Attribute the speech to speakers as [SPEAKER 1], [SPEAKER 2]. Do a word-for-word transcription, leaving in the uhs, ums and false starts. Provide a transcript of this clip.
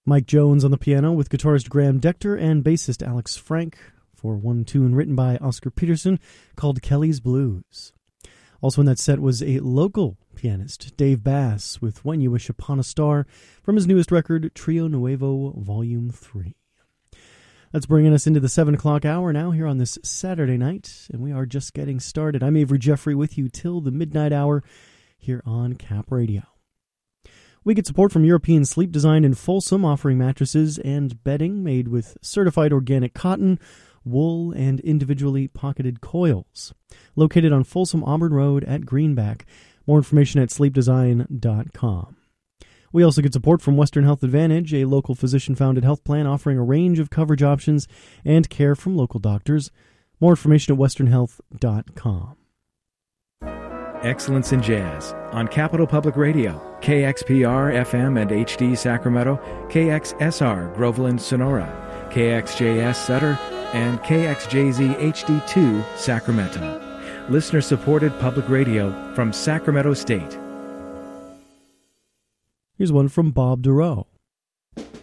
[SPEAKER 1] Mike Jones on the piano with guitarist Graham Decter and bassist Alex Frank for one tune written by Oscar Peterson called Kelly's Blues. Also in that set was a local pianist, Dave Bass, with When You Wish Upon a Star from his newest record, Trio Nuevo Volume three. That's bringing us into the seven o'clock hour now here on this Saturday night, and we are just getting started. I'm Avery Jeffrey with you till the midnight hour here on Cap Radio. We get support from European Sleep Design in Folsom, offering mattresses and bedding made with certified organic cotton, wool, and individually pocketed coils. Located on Folsom Auburn Road at Greenback. More information at sleep design dot com. We also get support from Western Health Advantage, a local physician-founded health plan offering a range of coverage options and care from local doctors. More information at western health dot com.
[SPEAKER 2] Excellence in Jazz on Capital Public Radio, K X P R F M and H D Sacramento, K X S R Groveland Sonora, K X J S Sutter, and K X J Z H D two Sacramento. Listener-supported public radio from Sacramento State.
[SPEAKER 1] Here's one from Bob Dorough.